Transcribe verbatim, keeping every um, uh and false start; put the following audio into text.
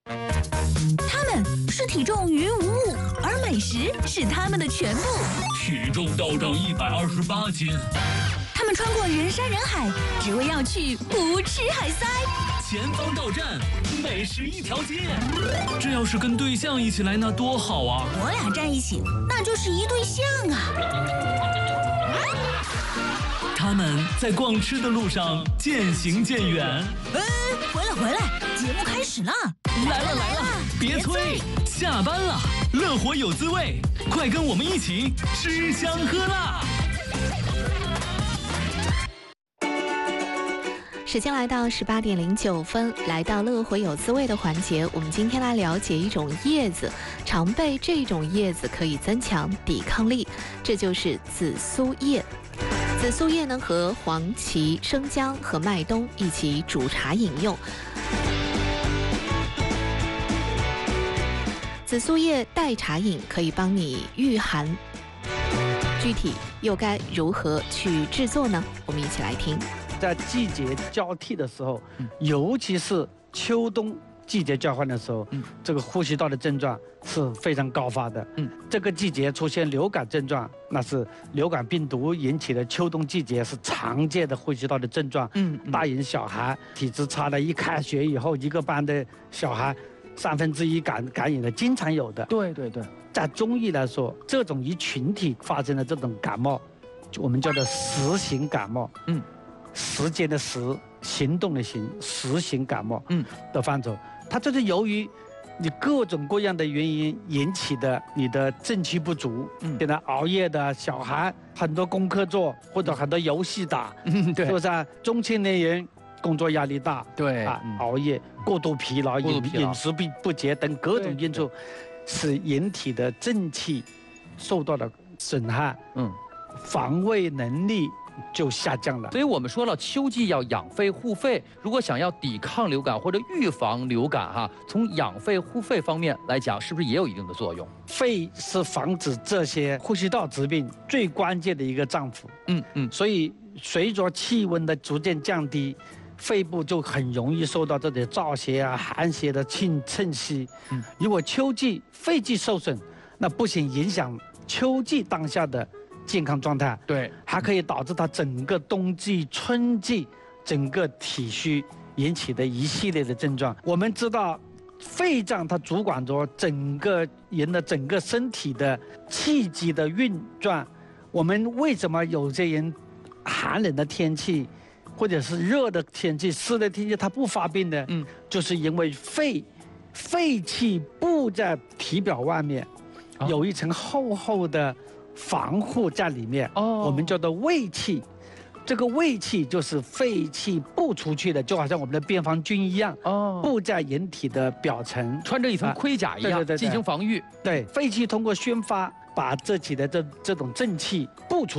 他们是体重于无物，而美食是他们的全部。 体重倒涨一百二十八斤。 他们穿过人山人海，只为要去不吃海塞。 前方到站，美食一条街。这要是跟对象一起来，那多好啊！ 我俩站一起，那就是一对象啊。 他们在逛吃的路上渐行渐远。 哎，回来回来，节目开始了！ 来了来了，别催，下班了，乐活有滋味，快跟我们一起吃香喝辣。 时间来到十八点零九分，来到乐活有滋味的环节。我们今天来了解一种叶子，常备这种叶子可以增强抵抗力，这就是紫苏叶。紫苏叶呢和黄芪、生姜和麦冬一起煮茶饮用。紫苏叶代茶饮可以帮你御寒。具体又该如何去制作呢？我们一起来听。 在季节交替的时候，嗯、尤其是秋冬季节交换的时候，嗯、这个呼吸道的症状是非常高发的。嗯，这个季节出现流感症状，那是流感病毒引起的秋冬季节是常见的呼吸道的症状。嗯，嗯大人小孩体质差的，一开学以后，一个班的小孩三分之一感感染的，经常有的。 对对对， 在中医来说，这种以群体发生的这种感冒，我们叫做实行感冒。嗯。时间的时，行动的行，实行感冒嗯的范畴，它就是由于你各种各样的原因引起的你的正气不足，嗯，现在熬夜的小孩很多功课做或者很多游戏打，嗯，对，是不是啊？中青年人工作压力大， 对啊，熬夜、过度疲劳、饮饮食不不节等各种因素，使人体的正气受到了损害，嗯，防卫能力就下降了。 所以我们说了，秋季要养肺护肺。如果想要抵抗流感或者预防流感，哈，从养肺护肺方面来讲，是不是也有一定的作用？ 肺是防止这些呼吸道疾病最关键的一个脏腑。嗯嗯。所以随着气温的逐渐降低，肺部就很容易受到这些燥邪啊、寒邪的侵侵袭。嗯。如果秋季肺气受损，那不仅影响秋季当下的健康状态， 对， 还可以导致它整个冬季、春季整个体虚引起的一系列的症状。我们知道，肺脏它主管着整个人的整个身体的气机的运转。我们为什么有些人寒冷的天气，或者是热的天气、湿的天气，它不发病呢？嗯，就是因为肺肺气布在体表外面，哦、有一层厚厚的防护在里面，哦，我们叫做卫气。这个卫气就是肺气布出去的，就好像我们的边防军一样，哦，布在人体的表层， 穿着一层盔甲一样，啊、对对对对进行防御。 对，肺气通过宣发，把这起的这这种正气布出。